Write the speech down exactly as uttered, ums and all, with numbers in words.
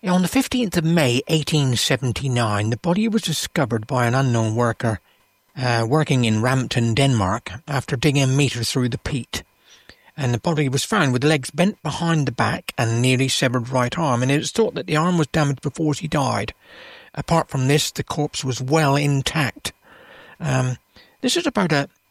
On the fifteenth of May, eighteen seventy-nine, the body was discovered by an unknown worker uh, working in Rampton, Denmark, after digging a metre through the peat. And the body was found with legs bent behind the back and nearly severed right arm, and it was thought that the arm was damaged before she died. Apart from this, the corpse was well intact. Um, this is about a,